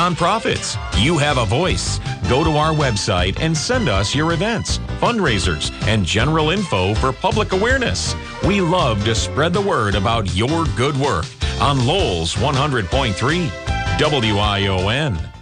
nonprofits. You have a voice. Go to our website and send us your events, fundraisers, and general info for public awareness. We love to spread the word about your good work on Lowell's 100.3 WION.